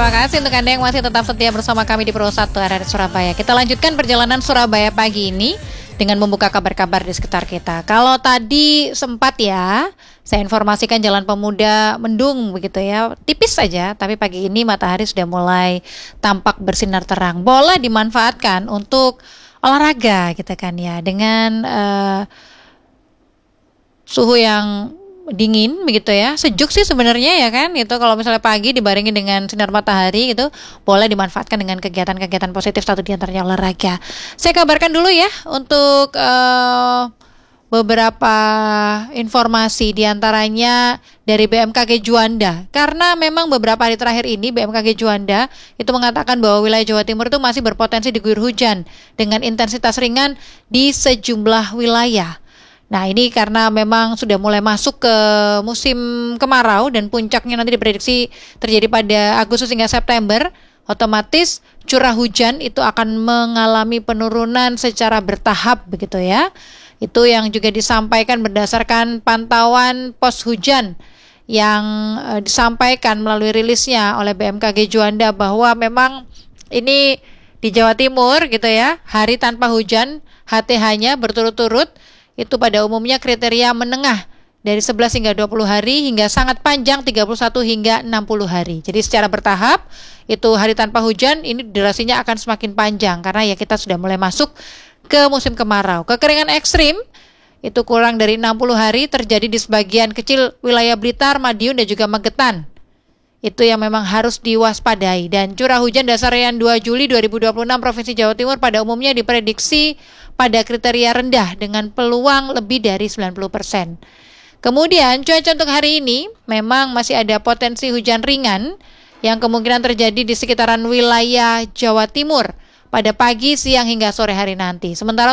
Terima kasih untuk Anda yang masih tetap setia bersama kami di Pro 1 RRI Surabaya. Kita lanjutkan perjalanan Surabaya pagi ini dengan membuka kabar-kabar di sekitar kita. Kalau tadi sempat ya, saya informasikan Jalan Pemuda mendung begitu ya, tipis saja, tapi pagi ini matahari sudah mulai tampak bersinar terang. Boleh dimanfaatkan untuk olahraga gitu kan ya, dengan suhu yang dingin begitu ya, sejuk sih sebenarnya ya kan, itu kalau misalnya pagi dibarengi dengan sinar matahari gitu, boleh dimanfaatkan dengan kegiatan-kegiatan positif, satu diantaranya olahraga. Saya kabarkan dulu ya untuk beberapa informasi diantaranya dari BMKG Juanda, karena memang beberapa hari terakhir ini BMKG Juanda itu mengatakan bahwa wilayah Jawa Timur itu masih berpotensi diguyur hujan dengan intensitas ringan di sejumlah wilayah. Nah ini karena memang sudah mulai masuk ke musim kemarau dan puncaknya nanti diprediksi terjadi pada Agustus hingga September, otomatis curah hujan itu akan mengalami penurunan secara bertahap begitu ya. Itu yang juga disampaikan berdasarkan pantauan pos hujan yang disampaikan melalui rilisnya oleh BMKG Juanda, bahwa memang ini di Jawa Timur gitu ya, hari tanpa hujan HTH-nya berturut-turut itu pada umumnya kriteria menengah dari 11 hingga 20 hari hingga sangat panjang 31 hingga 60 hari. Jadi secara bertahap itu hari tanpa hujan ini durasinya akan semakin panjang karena ya kita sudah mulai masuk ke musim kemarau. Kekeringan ekstrim itu kurang dari 60 hari terjadi di sebagian kecil wilayah Blitar, Madiun dan juga Magetan. Itu yang memang harus diwaspadai. Dan curah hujan dasarian 2 Juli 2026 Provinsi Jawa Timur pada umumnya diprediksi pada kriteria rendah dengan peluang lebih dari 90%. Kemudian cuaca untuk hari ini memang masih ada potensi hujan ringan yang kemungkinan terjadi di sekitaran wilayah Jawa Timur pada pagi, siang hingga sore hari nanti. Sementara